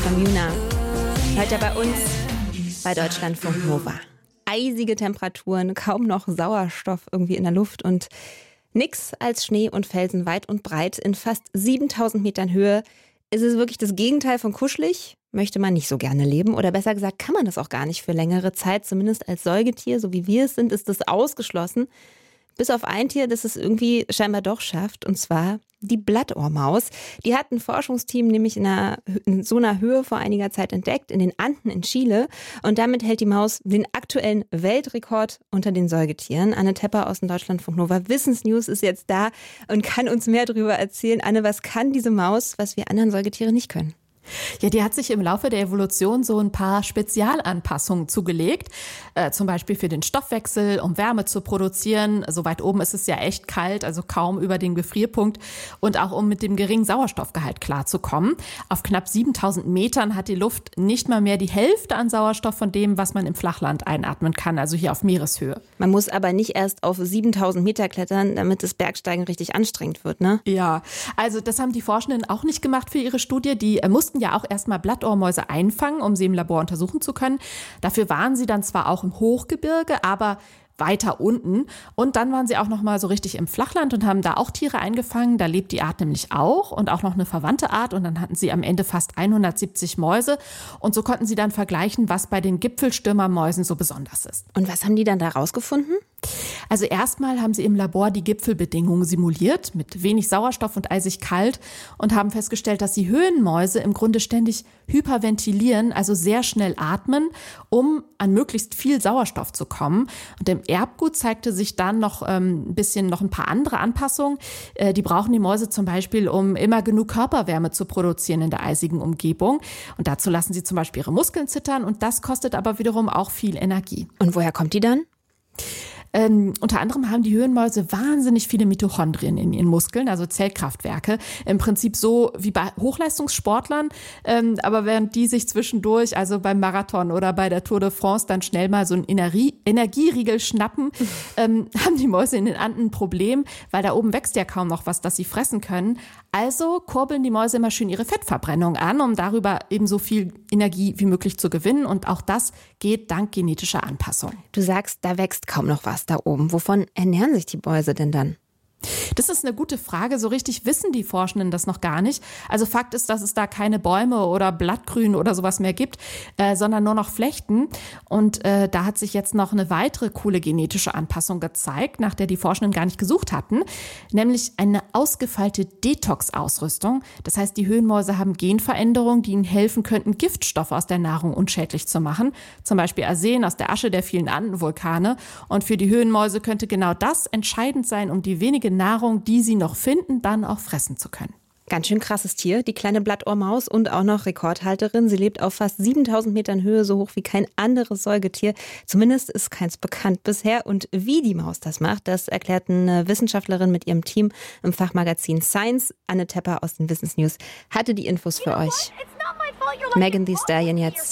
von Yuna. Heute bei uns bei Deutschlandfunk Nova. Eisige Temperaturen, kaum noch Sauerstoff irgendwie in der Luft und nix als Schnee und Felsen weit und breit. In fast 7000 Metern Höhe ist es wirklich das Gegenteil von kuschelig. Möchte man nicht so gerne leben oder besser gesagt kann man das auch gar nicht für längere Zeit. Zumindest als Säugetier, so wie wir es sind, ist das ausgeschlossen. Bis auf ein Tier, das es irgendwie scheinbar doch schafft, und zwar die Blattohrmaus. Die hat ein Forschungsteam nämlich in so einer Höhe vor einiger Zeit entdeckt, in den Anden in Chile. Und damit hält die Maus den aktuellen Weltrekord unter den Säugetieren. Anne Tepper aus dem Deutschlandfunk Nova Wissensnews ist jetzt da und kann uns mehr darüber erzählen. Anne, was kann diese Maus, was wir anderen Säugetiere nicht können? Ja, die hat sich im Laufe der Evolution so ein paar Spezialanpassungen zugelegt, zum Beispiel für den Stoffwechsel, um Wärme zu produzieren. So weit oben ist es ja echt kalt, also kaum über dem Gefrierpunkt, und auch um mit dem geringen Sauerstoffgehalt klarzukommen. Auf knapp 7000 Metern hat die Luft nicht mal mehr die Hälfte an Sauerstoff von dem, was man im Flachland einatmen kann, also hier auf Meereshöhe. Man muss aber nicht erst auf 7000 Meter klettern, damit das Bergsteigen richtig anstrengend wird, ne? Ja, also das haben die Forschenden auch nicht gemacht für ihre Studie. Die mussten ja auch erstmal Blattohrmäuse einfangen, um sie im Labor untersuchen zu können. Dafür waren sie dann zwar auch im Hochgebirge, aber weiter unten. Und dann waren sie auch noch mal so richtig im Flachland und haben da auch Tiere eingefangen. Da lebt die Art nämlich auch und auch noch eine verwandte Art. Und dann hatten sie am Ende fast 170 Mäuse. Und so konnten sie dann vergleichen, was bei den Gipfelstürmermäusen so besonders ist. Und was haben die dann da rausgefunden? Also erstmal haben sie im Labor die Gipfelbedingungen simuliert, mit wenig Sauerstoff und eisig kalt, und haben festgestellt, dass die Höhenmäuse im Grunde ständig hyperventilieren, also sehr schnell atmen, um an möglichst viel Sauerstoff zu kommen. Und im Erbgut zeigte sich dann noch ein paar andere Anpassungen. Die brauchen die Mäuse zum Beispiel, um immer genug Körperwärme zu produzieren in der eisigen Umgebung. Und dazu lassen sie zum Beispiel ihre Muskeln zittern, und das kostet aber wiederum auch viel Energie. Und woher kommt die dann? Unter anderem haben die Höhenmäuse wahnsinnig viele Mitochondrien in ihren Muskeln, also Zellkraftwerke. Im Prinzip so wie bei Hochleistungssportlern, aber während die sich zwischendurch, also beim Marathon oder bei der Tour de France, dann schnell mal so einen Energieriegel schnappen, haben die Mäuse in den Anden ein Problem, weil da oben wächst ja kaum noch was, das sie fressen können. Also kurbeln die Mäuse immer schön ihre Fettverbrennung an, um darüber eben so viel Energie wie möglich zu gewinnen. Und auch das geht dank genetischer Anpassung. Du sagst, da wächst kaum noch was da oben. Wovon ernähren sich die Mäuse denn dann? Das ist eine gute Frage. So richtig wissen die Forschenden das noch gar nicht. Also Fakt ist, dass es da keine Bäume oder Blattgrün oder sowas mehr gibt, sondern nur noch Flechten. Und da hat sich jetzt noch eine weitere coole genetische Anpassung gezeigt, nach der die Forschenden gar nicht gesucht hatten, nämlich eine ausgefeilte Detox-Ausrüstung. Das heißt, die Höhenmäuse haben Genveränderungen, die ihnen helfen könnten, Giftstoffe aus der Nahrung unschädlich zu machen. Zum Beispiel Arsen aus der Asche der vielen Andenvulkane. Und für die Höhenmäuse könnte genau das entscheidend sein, um die wenige Nahrung, die sie noch finden, dann auch fressen zu können. Ganz schön krasses Tier, die kleine Blattohrmaus, und auch noch Rekordhalterin. Sie lebt auf fast 7000 Metern Höhe, so hoch wie kein anderes Säugetier. Zumindest ist keins bekannt bisher. Und wie die Maus das macht, das erklärt eine Wissenschaftlerin mit ihrem Team im Fachmagazin Science. Anne Tepper aus den Wissensnews hatte die Infos für euch. Megan Thee Stallion jetzt.